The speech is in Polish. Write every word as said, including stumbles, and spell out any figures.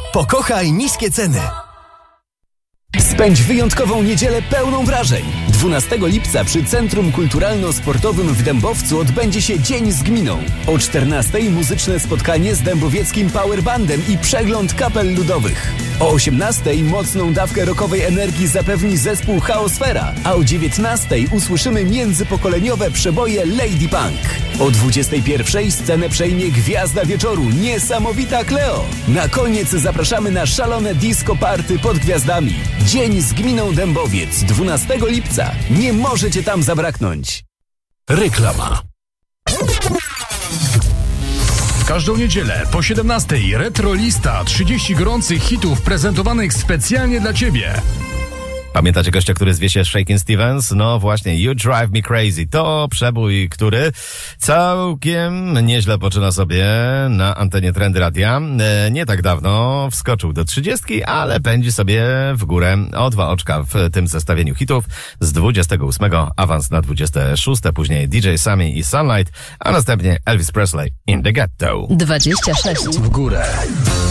Pokochaj niskie ceny. Spędź wyjątkową niedzielę pełną wrażeń. dwunastego lipca przy Centrum Kulturalno-Sportowym w Dębowcu odbędzie się Dzień z Gminą. O czternastej muzyczne spotkanie z dębowieckim powerbandem i przegląd kapel ludowych. O osiemnastej mocną dawkę rockowej energii zapewni zespół Chaosfera, a o dziewiętnastej usłyszymy międzypokoleniowe przeboje Lady Punk. O dwudziestej pierwszej scenę przejmie gwiazda wieczoru, niesamowita Cleo. Na koniec zapraszamy na szalone disco party pod gwiazdami. Dzień z Gminą Dębowiec, dwunastego lipca. Nie możecie tam zabraknąć. Reklama. W każdą niedzielę po siedemnastej Retrolista, trzydzieści gorących hitów prezentowanych specjalnie dla Ciebie. Pamiętacie gościa, który zwie się Shakin' Stevens? No właśnie, You Drive Me Crazy. To przebój, który całkiem nieźle poczyna sobie na antenie Trendy Radia. E, nie tak dawno wskoczył do trzydziestki, ale pędzi sobie w górę o dwa oczka w tym zestawieniu hitów. Z dwudziestego ósmego awans na dwudzieste szóste, później D J Sammy i Sunlight, a następnie Elvis Presley in the Ghetto. dwadzieścia sześć W górę.